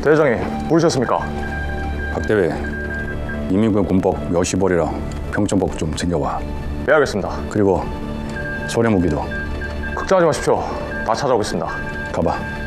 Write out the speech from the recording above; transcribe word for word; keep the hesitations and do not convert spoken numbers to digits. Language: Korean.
대장님, 부르셨습니까? 박대회, 이민군 군복 몇십 벌이랑 평전복 좀 챙겨와. 네, 알겠습니다. 그리고 소련 무기도. 걱정하지 마십시오. 다 찾아오겠습니다. 가봐.